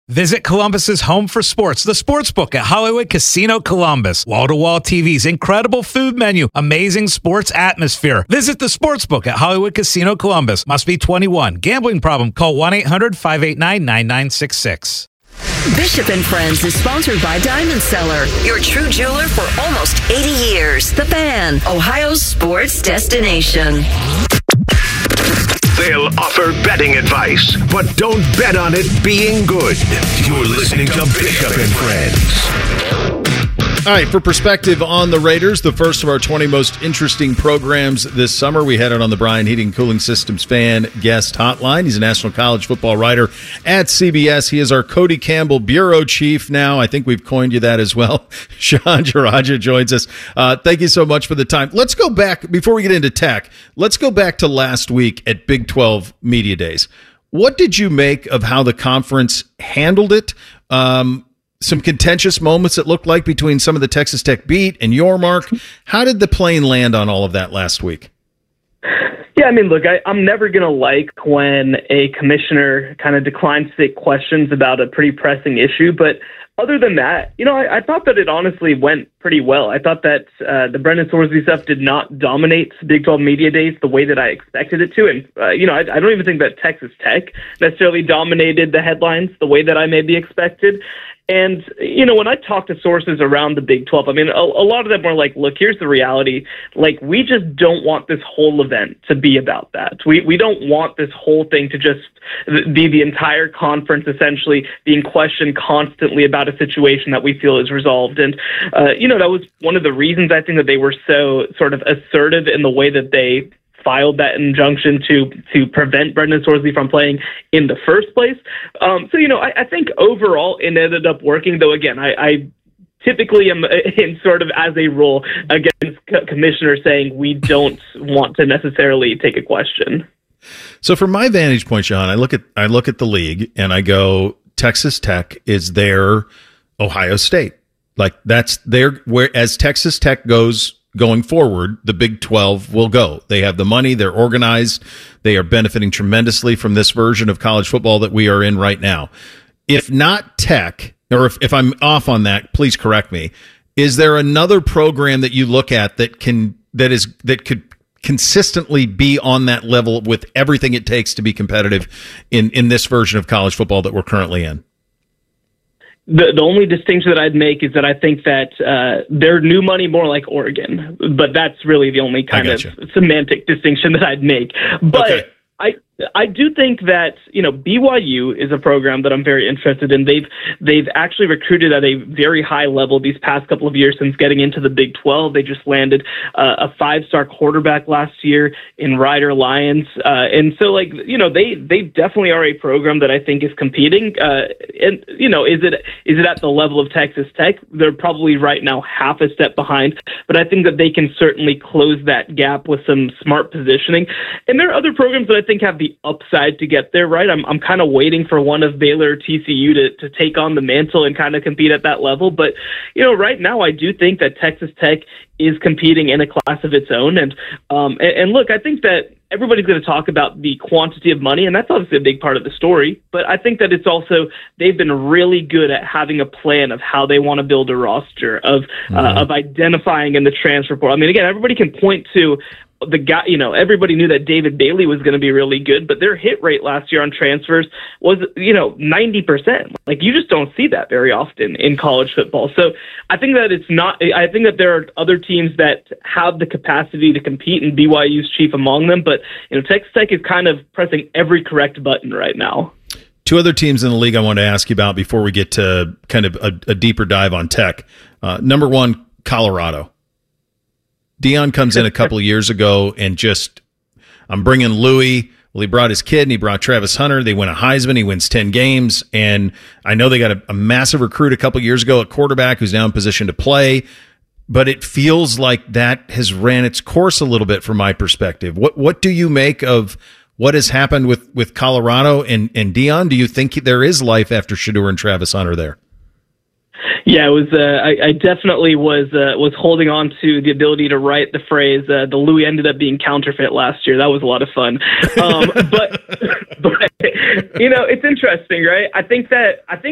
Visit Columbus's home for sports, the Sportsbook at Hollywood Casino Columbus. Wall-to-wall TVs, incredible food menu, amazing sports atmosphere. Visit the Sportsbook at Hollywood Casino Columbus. Must be 21. Gambling problem? Call 1-800-589-9966. Bishop and Friends is sponsored by Diamond Seller, your true jeweler for almost 80 years. The Fan, Ohio's sports destination. They'll offer betting advice, but don't bet on it being good. You're listening to Bishop and Friends. All right, for perspective on the Raiders, the first of our 20 most interesting programs this summer, we had it on the Brian Heating and Cooling Systems Fan Guest Hotline. He's a national college football writer at CBS. He is our Cody Campbell Bureau Chief now. I think we've coined you that as well. Sean Jaraja joins us. Thank you so much for the time. Let's go back, before we get into tech, let's go back to last week at Big 12 Media Days. What did you make of how the conference handled it? Some contentious moments it looked like between some of the Texas Tech beat and your mark. How did the plane land on all of that last week? Yeah, I mean, look, I'm never going to like when a commissioner kind of declines to take questions about a pretty pressing issue. But other than that, I thought that it honestly went pretty well. I thought that the Brendan Sorsby stuff did not dominate Big 12 Media Days the way that I expected it to. And, I don't even think that Texas Tech necessarily dominated the headlines the way that I maybe expected. And, when I talk to sources around the Big 12, I mean, a lot of them were like, look, here's the reality. Like, we just don't want this whole event to be about that. We don't want this whole thing to just be the entire conference essentially being questioned constantly about a situation that we feel is resolved. And, that was one of the reasons I think that they were so sort of assertive in the way that they filed that injunction to prevent Brendan Sorsby from playing in the first place. I think overall it ended up working, though, again, I typically am in sort of as a rule against commissioners saying we don't want to necessarily take a question. So from my vantage point, Sean, I look at the league and I go, Texas Tech is their Ohio State. Like that's where as Texas Tech goes going forward, the Big 12 will go. They have the money. They're organized. They are benefiting tremendously from this version of college football that we are in right now. If not Tech, or if I'm off on that, please correct me. Is there another program that you look at that could consistently be on that level with everything it takes to be competitive in this version of college football that we're currently in? The only distinction that I'd make is that I think that they're new money more like Oregon, but that's really the only kind of semantic distinction that I'd make. But okay. I do think that, BYU is a program that I'm very interested in. They've actually recruited at a very high level these past couple of years since getting into the Big 12. They just landed a 5-star quarterback last year in Ryder Lyons. And so they definitely are a program that I think is competing. Is it at the level of Texas Tech? They're probably right now half a step behind, but I think that they can certainly close that gap with some smart positioning. And there are other programs that I think have the upside to get there, right? I'm kind of waiting for one of Baylor or TCU to take on the mantle and kind of compete at that level. But, right now I do think that Texas Tech is competing in a class of its own. And look, I think that everybody's going to talk about the quantity of money, and that's obviously a big part of the story. But I think that it's also, they've been really good at having a plan of how they want to build a roster, of identifying in the transfer portal. I mean, again, everybody can point to the guy, everybody knew that David Bailey was going to be really good, but their hit rate last year on transfers was, 90%. Like, you just don't see that very often in college football. So I think that I think that there are other teams that have the capacity to compete, and BYU's chief among them. But, Texas Tech is kind of pressing every correct button right now. Two other teams in the league I want to ask you about before we get to kind of a deeper dive on Tech. Number one, Colorado. Deion comes in a couple of years ago and I'm bringing Louis. Well, he brought his kid and he brought Travis Hunter. They win a Heisman. He wins 10 games. And I know they got a massive recruit a couple of years ago at quarterback who's now in position to play. But it feels like that has ran its course a little bit from my perspective. What do you make of what has happened with Colorado and Deion? Do you think there is life after Shedeur and Travis Hunter there? Yeah, it was. I definitely was holding on to the ability to write the phrase. The Louis ended up being counterfeit last year. That was a lot of fun. But it's interesting, right? I think